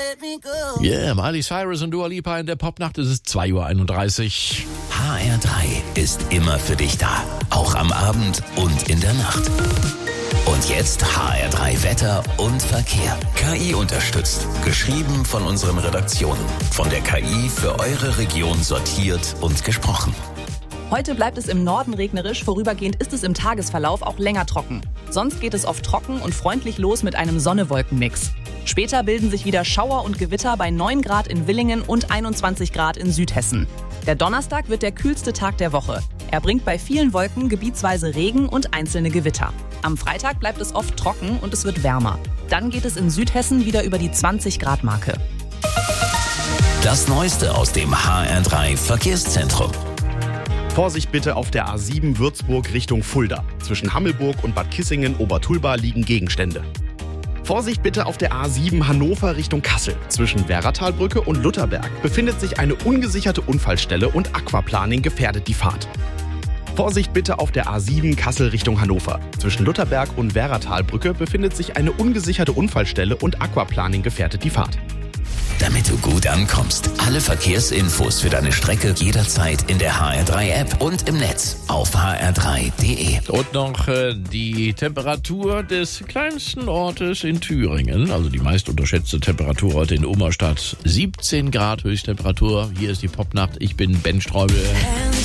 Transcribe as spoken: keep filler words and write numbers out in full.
Yeah, Miley Cyrus und Dua Lipa in der Popnacht. Es ist zwei Uhr einunddreißig. H R drei ist immer für dich da. Auch am Abend und in der Nacht. Und jetzt H R drei Wetter und Verkehr. K I unterstützt. Geschrieben von unseren Redaktionen. Von der K I für eure Region sortiert und gesprochen. Heute bleibt es im Norden regnerisch, vorübergehend ist es im Tagesverlauf auch länger trocken. Sonst geht es oft trocken und freundlich los mit einem Sonne-Wolken-Mix. Später bilden sich wieder Schauer und Gewitter bei neun Grad in Villingen und einundzwanzig Grad in Südhessen. Der Donnerstag wird der kühlste Tag der Woche. Er bringt bei vielen Wolken gebietsweise Regen und einzelne Gewitter. Am Freitag bleibt es oft trocken und es wird wärmer. Dann geht es in Südhessen wieder über die zwanzig Grad Marke. Das Neueste aus dem H R drei Verkehrszentrum. Vorsicht bitte auf der A sieben Würzburg Richtung Fulda. Zwischen Hammelburg und Bad Kissingen-Obertulba liegen Gegenstände. Vorsicht bitte auf der A sieben Hannover Richtung Kassel. Zwischen Werratalbrücke und Lutherberg befindet sich eine ungesicherte Unfallstelle und Aquaplaning gefährdet die Fahrt. Vorsicht bitte auf der A sieben Kassel Richtung Hannover. Zwischen Lutherberg und Werratalbrücke befindet sich eine ungesicherte Unfallstelle und Aquaplaning gefährdet die Fahrt. Damit du gut ankommst. Alle Verkehrsinfos für deine Strecke jederzeit in der H R drei App und im Netz auf h r drei punkt d e. Und noch äh, die Temperatur des kleinsten Ortes in Thüringen. Also die meist unterschätzte Temperatur heute in Oberstadt. siebzehn Grad Höchsttemperatur. Hier ist die Popnacht. Ich bin Ben Streubel.